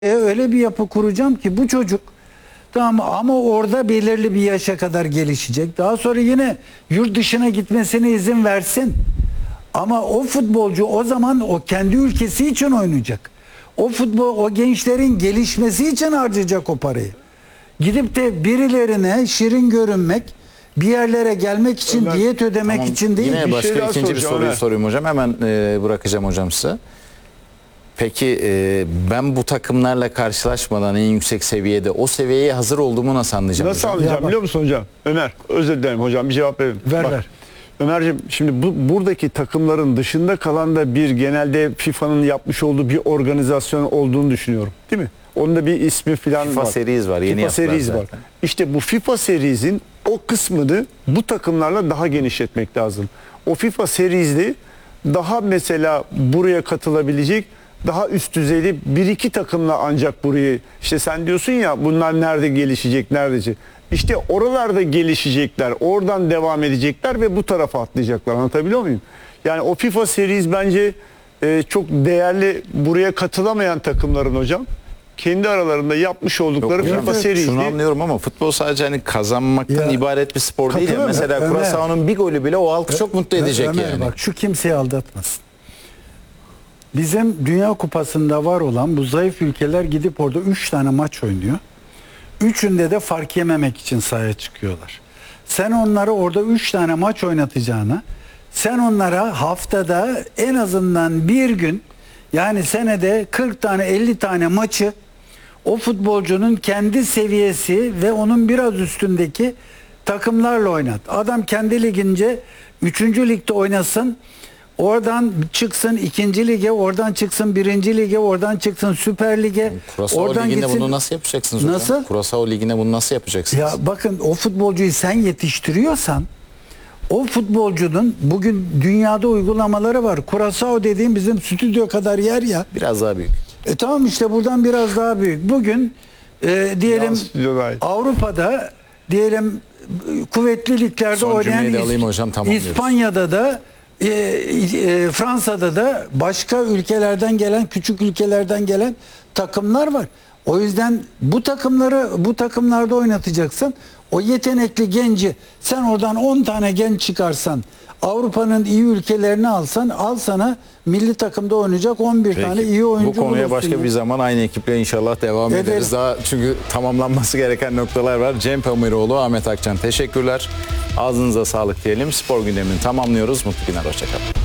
öyle bir yapı kuracağım ki bu çocuk tamam ama orada belirli bir yaşa kadar gelişecek. Daha sonra yine yurt dışına gitmesine izin versin. Ama o futbolcu o zaman o kendi ülkesi için oynayacak. O futbol o gençlerin gelişmesi için harcayacak o parayı. Gidip de birilerine şirin görünmek, bir yerlere gelmek için, diyet ödemek için değil. Yine başka şey ikinci bir soruyu sorayım hocam. Hemen bırakacağım hocam size. Peki ben bu takımlarla karşılaşmadan en yüksek seviyede o seviyeye hazır olduğumu nasıl anlayacağım? Nasıl hocam? anlayacağım biliyor musun hocam? Ömer, özür dilerim hocam, bir cevap verin. Ver. Ömerciğim, şimdi buradaki takımların dışında kalan da bir genelde FIFA'nın yapmış olduğu bir organizasyon olduğunu düşünüyorum. Değil mi? Onun da bir ismi falan FIFA var. Series var. Yeni FIFA Series var. zaten. İşte bu FIFA Series'in o kısmını bu takımlarla daha genişletmek lazım. O FIFA Series'li daha mesela buraya katılabilecek daha üst düzeyli bir iki takımla ancak burayı, işte sen diyorsun ya bunlar nerede gelişecek, neredece. İşte oralarda gelişecekler, oradan devam edecekler ve bu tarafa atlayacaklar. Anlatabiliyor muyum? Yani o FIFA Series bence çok değerli, buraya katılamayan takımların hocam kendi aralarında yapmış oldukları Yok, FIFA hocam, Series'li. şunu anlıyorum ama futbol sadece hani kazanmaktan ibaret bir spor değil ya. Katılır mı? Mesela Ömer. Curaçao'nun bir golü bile o halkı çok mutlu edecek Ömer, yani. bak şu kimseyi aldatmasın. Bizim Dünya Kupası'nda var olan bu zayıf ülkeler gidip orada 3 tane maç oynuyor. Üçünde de fark yememek için sahaya çıkıyorlar. Sen onları orada 3 tane maç oynatacağına, sen onlara haftada en azından bir gün, yani senede 40 tane 50 tane maçı o futbolcunun kendi seviyesi ve onun biraz üstündeki takımlarla oynat. Adam kendi ligince 3. ligde oynasın. Oradan çıksın 2. lige, oradan çıksın 1. lige, oradan çıksın Süper Lig'e. Curaçao Oradan Ligi'nde gitsin. bunu nasıl yapacaksınız hocam? Nasıl? Curaçao Ligi'nde bunu nasıl yapacaksınız? Ya bakın, o futbolcuyu sen yetiştiriyorsan, o futbolcunun bugün dünyada uygulamaları var. Curaçao dediğim bizim stüdyo kadar yer ya. Biraz daha büyük. Tamam, işte buradan biraz daha büyük. Bugün diyelim Avrupa'da, diyelim kuvvetli liglerde Son oynayan cümleyi de alayım hocam, tamamlıyoruz. İspanya'da da Fransa'da da başka ülkelerden gelen, küçük ülkelerden gelen takımlar var. O yüzden bu takımlarda oynatacaksın. O yetenekli genci sen oradan 10 tane genç çıkarsan, Avrupa'nın iyi ülkelerini alsan, al sana milli takımda oynayacak 11 Peki. tane iyi oyuncu Bu konuya bulursun başka ya. bir zaman aynı ekiple inşallah devam Evet. ederiz. Daha çünkü tamamlanması gereken noktalar var. Cem Pamiroğlu, Ahmet Akçan teşekkürler. Ağzınıza sağlık diyelim. Spor gündemini tamamlıyoruz. Mutlu günler, hoşçakalın.